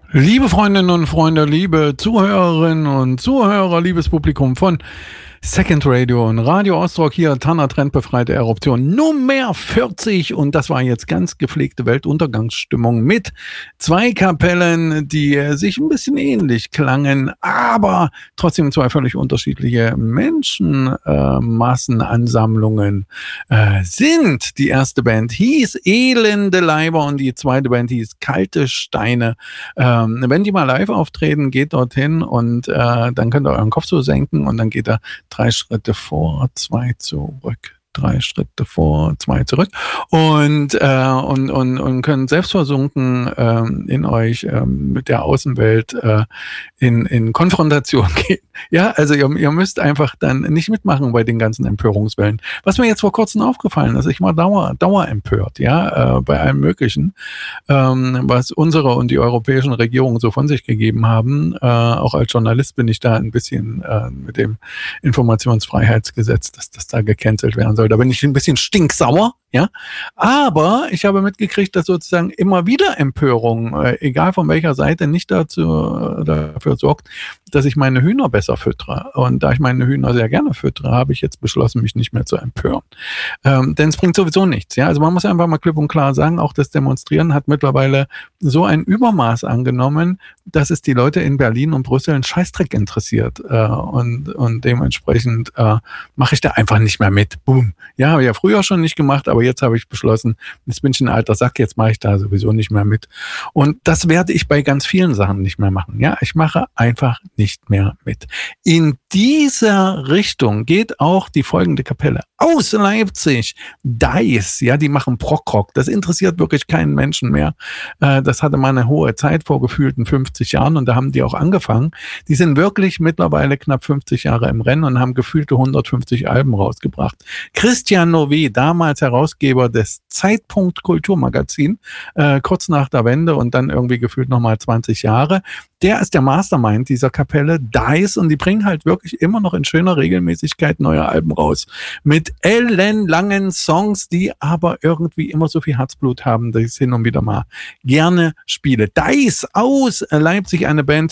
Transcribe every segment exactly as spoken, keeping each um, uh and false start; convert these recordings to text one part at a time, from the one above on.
Liebe Freundinnen und Freunde, liebe Zuhörerinnen und Zuhörer, liebes Publikum von Second Radio und Radio Ostrock, hier Tanner trendbefreite Eruption Nummer vierzig, und das war jetzt ganz gepflegte Weltuntergangsstimmung mit zwei Kapellen, die sich ein bisschen ähnlich klangen, aber trotzdem zwei völlig unterschiedliche Menschenmassenansammlungen äh, sind. Die erste Band hieß Elende Leiber und die zweite Band hieß Kalte Steine. Ähm, wenn die mal live auftreten, geht dorthin und äh, dann könnt ihr euren Kopf so senken und dann geht er drei Schritte vor, zwei zurück. Drei Schritte vor, zwei zurück und, äh, und, und, und können selbstversunken ähm, in euch ähm, mit der Außenwelt äh, in, in Konfrontation gehen. Ja, also ihr, ihr müsst einfach dann nicht mitmachen bei den ganzen Empörungswellen. Was mir jetzt vor kurzem aufgefallen ist, ich war dauer, dauerempört, ja, äh, bei allem Möglichen, ähm, was unsere und die europäischen Regierungen so von sich gegeben haben. Äh, auch als Journalist bin ich da ein bisschen äh, mit dem Informationsfreiheitsgesetz, dass das da gecancelt werden soll. Da bin ich ein bisschen stinksauer, ja. Aber ich habe mitgekriegt, dass sozusagen immer wieder Empörung, äh, egal von welcher Seite, nicht dazu, äh, dafür sorgt, dass ich meine Hühner besser füttere. Und da ich meine Hühner sehr gerne füttere, habe ich jetzt beschlossen, mich nicht mehr zu empören. Ähm, denn es bringt sowieso nichts, ja. Also man muss einfach mal klipp und klar sagen, auch das Demonstrieren hat mittlerweile so ein Übermaß angenommen, dass es die Leute in Berlin und Brüssel einen Scheißdreck interessiert. Äh, und, und dementsprechend äh, mache ich da einfach nicht mehr mit. Boom. Ja, habe ich ja früher schon nicht gemacht, aber jetzt habe ich beschlossen, jetzt bin ich ein alter Sack, jetzt mache ich da sowieso nicht mehr mit. Und das werde ich bei ganz vielen Sachen nicht mehr machen. Ja, ich mache einfach nicht mehr mit. In dieser Richtung geht auch die folgende Kapelle aus Leipzig. Dice, ja, die machen Prog-Rock. Das interessiert wirklich keinen Menschen mehr. Äh, das hatte mal eine hohe Zeit vor gefühlten fünfzig Jahren und da haben die auch angefangen. Die sind wirklich mittlerweile knapp fünfzig Jahre im Rennen und haben gefühlte hundertfünfzig Alben rausgebracht. Christian Nové, damals Herausgeber des Zeitpunkt Kulturmagazin, äh, kurz nach der Wende und dann irgendwie gefühlt nochmal zwanzig Jahre, der ist der Mastermind dieser Kapelle, Dice, und die bringen halt wirklich immer noch in schöner Regelmäßigkeit neue Alben raus. Mit ellenlangen Songs, die aber irgendwie immer so viel Herzblut haben, dass ich es hin und wieder mal gerne spiele. Dice aus Leipzig, eine Band,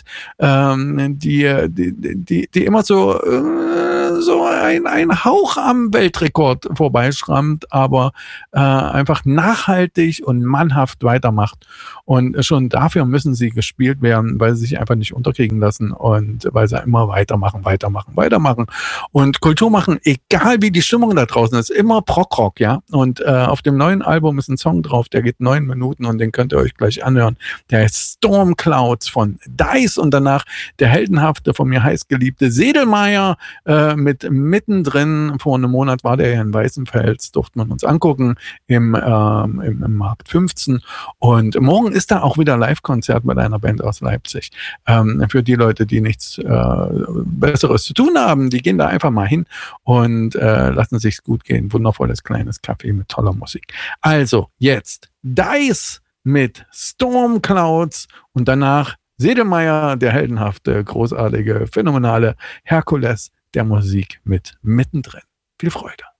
ähm, die, die, die, die immer so, äh, so ein, ein Hauch am Weltrekord vorbeischrammt, aber äh, einfach nachhaltig und mannhaft weitermacht. Und schon dafür müssen sie gespielt werden, weil sie sich einfach nicht unterkriegen lassen und weil sie immer weitermachen, weitermachen, weitermachen. Und Kultur machen, egal wie die Stimmung da draußen ist, immer Prog-Rock, ja. Und äh, auf dem neuen Album ist ein Song drauf, der geht neun Minuten und den könnt ihr euch gleich anhören. Der heißt Storm Clouds von Dice und danach der heldenhafte, von mir heißgeliebte Sedelmeier äh, mit Mittendrin. Vor einem Monat war der ja in Weißenfels, durfte man uns angucken im, ähm, im, im Markt fünfzehn. Und morgen ist da auch wieder Live-Konzert mit einer Band aus Leipzig. Ähm, für die Leute, die nichts äh, Besseres zu tun haben, die gehen da einfach mal hin und äh, lassen sich's gut gehen. Wundervolles kleines Café mit toller Musik. Also jetzt Dice mit Storm Clouds und danach Sedelmeier, der heldenhafte, großartige, phänomenale Herkules der Musik mit Mittendrin. Viel Freude.